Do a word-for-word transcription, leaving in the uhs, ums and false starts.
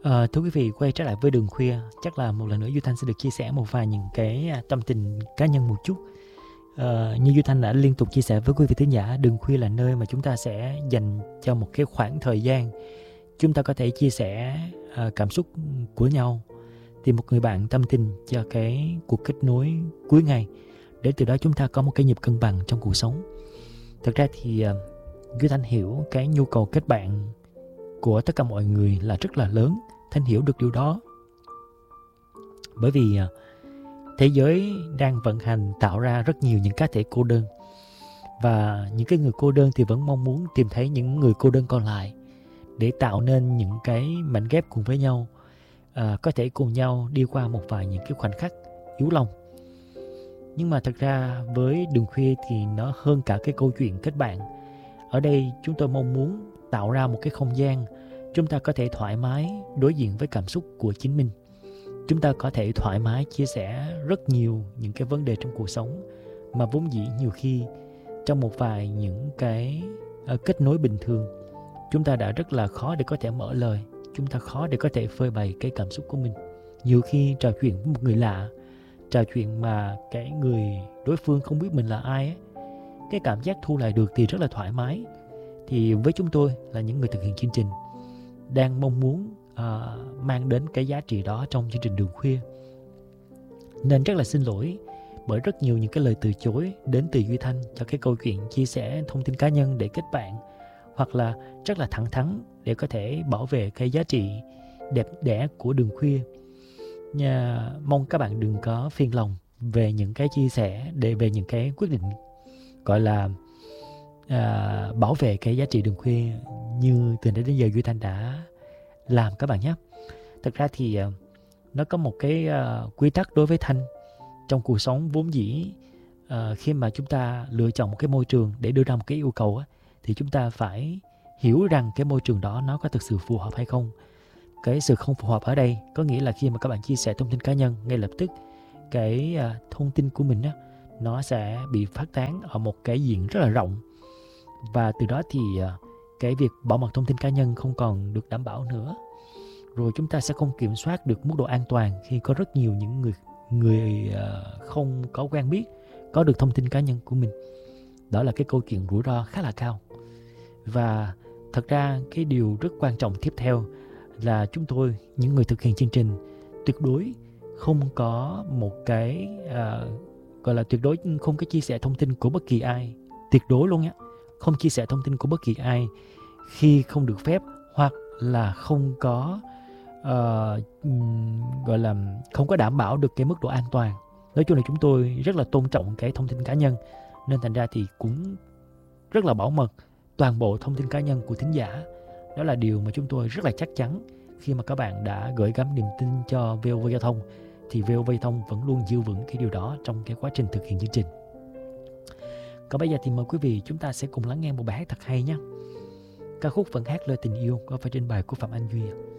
Ờ, thưa quý vị, quay trở lại với Đường Khuya, chắc là một lần nữa Duy Thanh sẽ được chia sẻ một vài những cái à, tâm tình cá nhân một chút. Ờ, như Duy Thanh đã liên tục chia sẻ với quý vị thính giả, Đường Khuya là nơi mà chúng ta sẽ dành cho một cái khoảng thời gian chúng ta có thể chia sẻ à, cảm xúc của nhau, tìm một người bạn tâm tình cho cái cuộc kết nối cuối ngày, để từ đó chúng ta có một cái nhịp cân bằng trong cuộc sống. Thật ra thì à, Duy Thanh hiểu cái nhu cầu kết bạn của tất cả mọi người là rất là lớn. Thanh hiểu được điều đó bởi vì à, thế giới đang vận hành tạo ra rất nhiều những cá thể cô đơn, và những cái người cô đơn thì vẫn mong muốn tìm thấy những người cô đơn còn lại để tạo nên những cái mảnh ghép cùng với nhau, à, có thể cùng nhau đi qua một vài những cái khoảnh khắc yếu lòng. Nhưng mà thật ra với Đường Khuya thì nó hơn cả cái câu chuyện kết bạn. Ở đây chúng tôi mong muốn tạo ra một cái không gian chúng ta có thể thoải mái đối diện với cảm xúc của chính mình. Chúng ta có thể thoải mái chia sẻ rất nhiều những cái vấn đề trong cuộc sống mà vốn dĩ nhiều khi trong một vài những cái uh, kết nối bình thường chúng ta đã rất là khó để có thể mở lời, chúng ta khó để có thể phơi bày cái cảm xúc của mình. Nhiều khi trò chuyện với một người lạ, trò chuyện mà cái người đối phương không biết mình là ai ấy, cái cảm giác thu lại được thì rất là thoải mái. Thì với chúng tôi là những người thực hiện chương trình đang mong muốn uh, mang đến cái giá trị đó trong chương trình Đường Khuya, nên rất là xin lỗi bởi rất nhiều những cái lời từ chối đến từ Duy Thanh cho cái câu chuyện chia sẻ thông tin cá nhân để kết bạn, hoặc là rất là thẳng thắn để có thể bảo vệ cái giá trị đẹp đẽ của Đường Khuya. Nhà, mong các bạn đừng có phiền lòng về những cái chia sẻ, để về những cái quyết định gọi là à, bảo vệ cái giá trị Đường Khuya như từ đến giờ Duy Thanh đã làm các bạn nhé. Thật ra thì uh, nó có một cái uh, quy tắc đối với Thanh trong cuộc sống vốn dĩ. Uh, khi mà chúng ta lựa chọn một cái môi trường để đưa ra một cái yêu cầu á, thì chúng ta phải hiểu rằng cái môi trường đó nó có thực sự phù hợp hay không. Cái sự không phù hợp ở đây có nghĩa là khi mà các bạn chia sẻ thông tin cá nhân, ngay lập tức cái uh, thông tin của mình á, nó sẽ bị phát tán ở một cái diện rất là rộng, và từ đó thì uh, cái việc bảo mật thông tin cá nhân không còn được đảm bảo nữa. Rồi chúng ta sẽ không kiểm soát được mức độ an toàn khi có rất nhiều những người người uh, không có quen biết có được thông tin cá nhân của mình. Đó là cái câu chuyện rủi ro khá là cao. Và thật ra cái điều rất quan trọng tiếp theo là chúng tôi, những người thực hiện chương trình, tuyệt đối không có một cái uh, gọi là tuyệt đối không có chia sẻ thông tin của bất kỳ ai, tuyệt đối luôn nhé, không chia sẻ thông tin của bất kỳ ai khi không được phép, hoặc là không có uh, gọi là không có đảm bảo được cái mức độ an toàn. Nói chung là chúng tôi rất là tôn trọng cái thông tin cá nhân, nên thành ra thì cũng rất là bảo mật toàn bộ thông tin cá nhân của thính giả. Đó là điều mà chúng tôi rất là chắc chắn. Khi mà các bạn đã gửi gắm niềm tin cho vê o vê Giao thông thì vê o vê Giao thông vẫn luôn giữ vững cái điều đó trong cái quá trình thực hiện chương trình. Còn bây giờ thì mời quý vị chúng ta sẽ cùng lắng nghe một bài hát thật hay nhé. Ca khúc Vẫn Hát Lời Tình Yêu có phải trên bài của Phạm Anh Duy.